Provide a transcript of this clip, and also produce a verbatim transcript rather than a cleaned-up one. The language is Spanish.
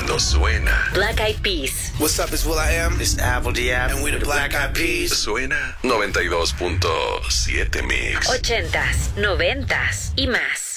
cuando suena. Black Eyed Peas. What's up, it's Will I Am. It's Apple D App. And we're the Black Eyed Peas. Suena noventa y dos punto siete Mix. Ochentas, noventas y más.